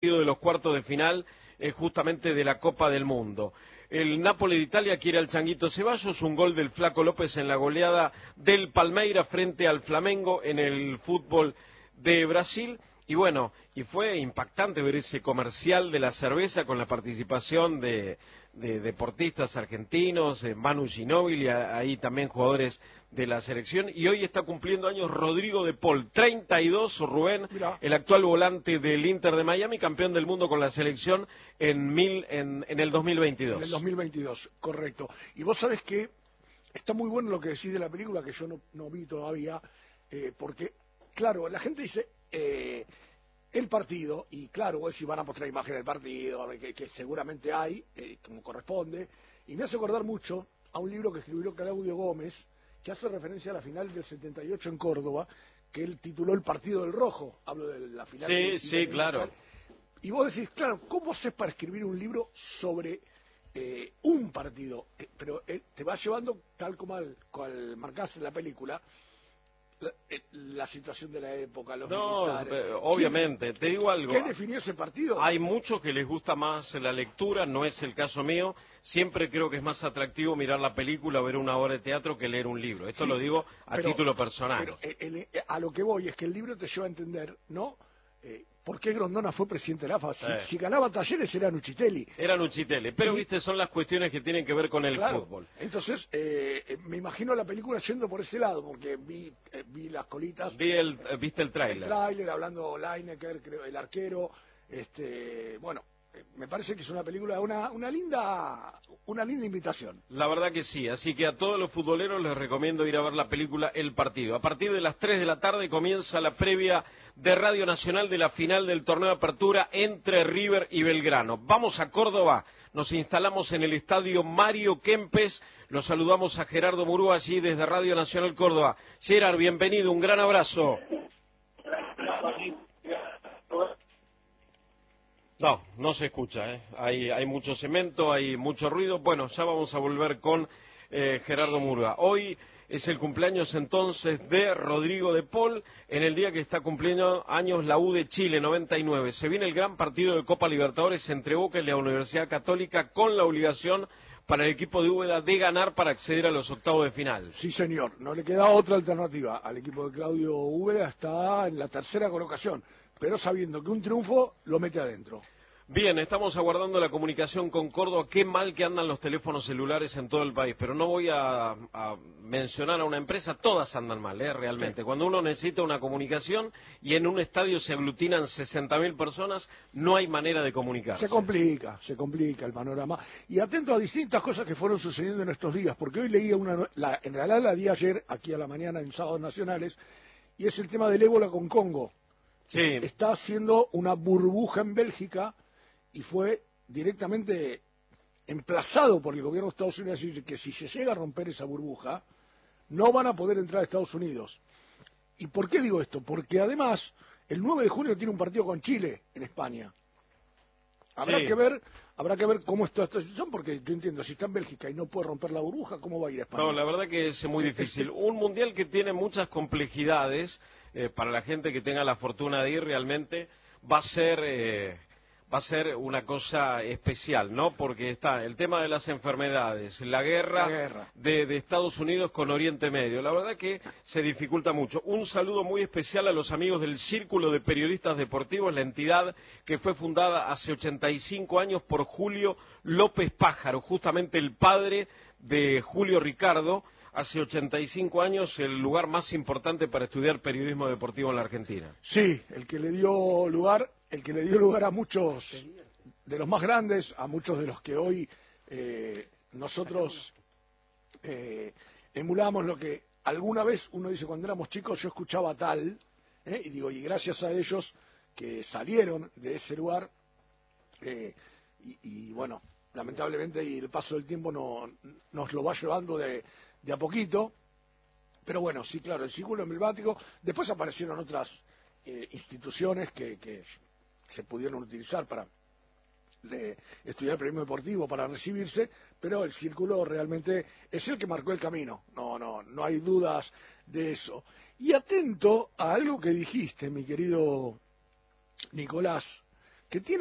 de los cuartos de final justamente de la Copa del Mundo. El Napoli de Italia quiere al Changuito Ceballos, un gol del Flaco López en la goleada del Palmeiras frente al Flamengo en el fútbol de Brasil. Y bueno, y fue impactante ver ese comercial de la cerveza con la participación de deportistas argentinos, Manu Ginóbili, ahí también jugadores de la selección. Y hoy está cumpliendo años Rodrigo de Paul, 32, Rubén, Mirá. El actual volante del Inter de Miami, campeón del mundo con la selección en el 2022. En el 2022, correcto. Y vos sabés que está muy bueno lo que decís de la película, que yo no vi todavía, porque, claro, la gente dice el partido, y claro, vos si van a mostrar imágenes del partido, que seguramente hay, como corresponde, y me hace acordar mucho a un libro que escribió Claudio Gómez, que hace referencia a la final del 78 en Córdoba, que él tituló El Partido del Rojo. Hablo de la final. Sí, claro. Y vos decís, claro, ¿cómo haces para escribir un libro sobre un partido? Pero te va llevando, tal como cual marcás en la película, la situación de la época, los militares. Obviamente, te digo algo. ¿Qué definió ese partido? Hay muchos que les gusta más la lectura, no es el caso mío. Siempre creo que es más atractivo mirar la película o ver una obra de teatro que leer un libro. Esto Sí, lo digo a título personal. Pero a lo que voy es que el libro te lleva a entender, ¿no? ¿Por qué Grondona fue presidente de la AFA? Si ganaba Talleres era Nucitelli. Era Nucitelli, pero viste, son las cuestiones que tienen que ver con el fútbol. Entonces, me imagino la película yendo por ese lado, porque vi las colitas. ¿Viste el tráiler? El tráiler, hablando Lineker, creo, el arquero. Bueno, me parece que es una película, una linda invitación. La verdad que sí, así que a todos los futboleros les recomiendo ir a ver la película El Partido. A partir de las 3 de la tarde comienza la previa de Radio Nacional de la final del torneo de apertura entre River y Belgrano. Vamos a Córdoba, nos instalamos en el estadio Mario Kempes, los saludamos a Gerardo Murúa allí desde Radio Nacional Córdoba. Gerard, bienvenido, un gran abrazo. No se escucha, hay mucho cemento, hay mucho ruido. Bueno, ya vamos a volver con Gerardo Murúa. Hoy es el cumpleaños entonces de Rodrigo de Paul, en el día que está cumpliendo años la U de Chile, 99. Se viene el gran partido de Copa Libertadores entre Boca y la Universidad Católica, con la obligación para el equipo de Úbeda de ganar para acceder a los octavos de final. Sí, señor, no le queda otra alternativa. Al equipo de Claudio Úbeda está en la tercera colocación, pero sabiendo que un triunfo lo mete adentro. Bien, estamos aguardando la comunicación con Córdoba. Qué mal que andan los teléfonos celulares en todo el país, pero no voy a mencionar a una empresa, todas andan mal, realmente. Sí. Cuando uno necesita una comunicación y en un estadio se aglutinan 60.000 personas, no hay manera de comunicarse. Se complica el panorama. Y atento a distintas cosas que fueron sucediendo en estos días, porque hoy leía en realidad la di ayer, aquí a la mañana en Sábados Nacionales, y es el tema del ébola con Congo. Sí. Está haciendo una burbuja en Bélgica, y fue directamente emplazado por el gobierno de Estados Unidos a decir que si se llega a romper esa burbuja, no van a poder entrar a Estados Unidos. ¿Y por qué digo esto? Porque además, el 9 de junio tiene un partido con Chile en España. Habrá que ver cómo está esta situación, porque yo entiendo, si está en Bélgica y no puede romper la burbuja, ¿cómo va a ir a España? No, la verdad que es muy difícil. Un mundial que tiene muchas complejidades, para la gente que tenga la fortuna de ir, realmente va a ser una cosa especial, ¿no? Porque está el tema de las enfermedades, la guerra. De Estados Unidos con Oriente Medio. La verdad que se dificulta mucho. Un saludo muy especial a los amigos del Círculo de Periodistas Deportivos, la entidad que fue fundada hace 85 años por Julio López Pájaro, justamente el padre de Julio Ricardo. Hace 85 años, el lugar más importante para estudiar periodismo deportivo en la Argentina. Sí, el que le dio lugar a muchos de los más grandes, a muchos de los que hoy nosotros emulamos lo que alguna vez uno dice cuando éramos chicos, yo escuchaba tal, y digo, y gracias a ellos que salieron de ese lugar, y bueno, lamentablemente y el paso del tiempo nos lo va llevando de a poquito, pero bueno, sí, claro, el círculo emblemático. Después aparecieron otras instituciones que se pudieron utilizar para estudiar periodismo deportivo, para recibirse, pero el círculo realmente es el que marcó el camino, no hay dudas de eso. Y atento a algo que dijiste, mi querido Nicolás, que tiene